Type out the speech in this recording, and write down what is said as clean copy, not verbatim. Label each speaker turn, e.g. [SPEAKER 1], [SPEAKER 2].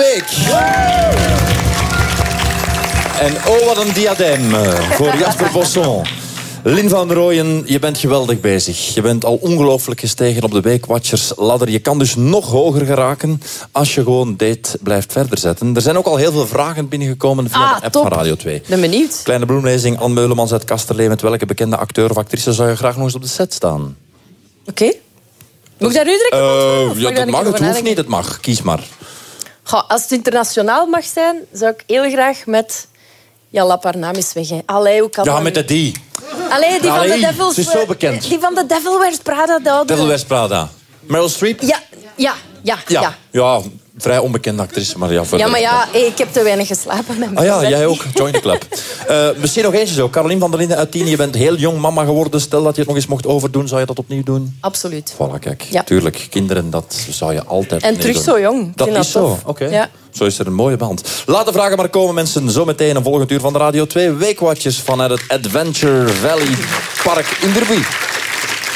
[SPEAKER 1] week. En oh, wat een diadeem voor Jasper Bosson. Lin van Rooyen, je bent geweldig bezig. Je bent al ongelooflijk gestegen op de Weekwatchers ladder. Je kan dus nog hoger geraken als je gewoon Date blijft verder zetten. Er zijn ook al heel veel vragen binnengekomen via de app
[SPEAKER 2] top.
[SPEAKER 1] van Radio 2.
[SPEAKER 2] Ben benieuwd.
[SPEAKER 1] Kleine bloemlezing, Anne Meulemans uit Kasterlee. Met welke bekende acteur of actrice zou je graag nog eens op de set staan?
[SPEAKER 2] Oké. Moet ik daar nu direct op antwoorden, of
[SPEAKER 1] Ja,
[SPEAKER 2] ik daar
[SPEAKER 1] dat mag,
[SPEAKER 2] een keer
[SPEAKER 1] het
[SPEAKER 2] over
[SPEAKER 1] hoeft niet,
[SPEAKER 2] nadenken?
[SPEAKER 1] het mag. Kies maar.
[SPEAKER 2] Goh, als het internationaal mag zijn, zou ik heel graag met... Ja, laat haar naam eens weg. Hè. Allee, hoe kan
[SPEAKER 1] Ja,
[SPEAKER 2] dat
[SPEAKER 1] met
[SPEAKER 2] niet?
[SPEAKER 1] de die.
[SPEAKER 2] Allee, die van
[SPEAKER 1] Allee,
[SPEAKER 2] de Devils...
[SPEAKER 1] ze is zo bekend.
[SPEAKER 2] Die van de Devil Wears Prada.
[SPEAKER 1] Devil Wears Prada. Meryl Streep?
[SPEAKER 2] Ja.
[SPEAKER 1] Ja, vrij onbekende actrice, maar ja, verder.
[SPEAKER 2] Ja, maar ja, ik heb te weinig geslapen.
[SPEAKER 1] Ah ja, jij ook. Join the club. Misschien nog eentje zo. Carolien van der Linden uit 10. Je bent heel jong mama geworden. Stel dat je het nog eens mocht overdoen. Zou je dat opnieuw doen?
[SPEAKER 2] Absoluut.
[SPEAKER 1] Voilà, kijk.
[SPEAKER 2] Ja.
[SPEAKER 1] Tuurlijk, kinderen, dat zou je altijd
[SPEAKER 2] En
[SPEAKER 1] meedoen.
[SPEAKER 2] terug zo jong. Ik
[SPEAKER 1] Dat
[SPEAKER 2] vind
[SPEAKER 1] is
[SPEAKER 2] dat
[SPEAKER 1] zo.
[SPEAKER 2] tof.
[SPEAKER 1] Oké.
[SPEAKER 2] Ja.
[SPEAKER 1] Zo is er een mooie band. Laat de vragen maar komen, mensen. Zometeen een volgend uur van de Radio 2 Weekwatchers vanuit het Adventure Valley Park in Derby.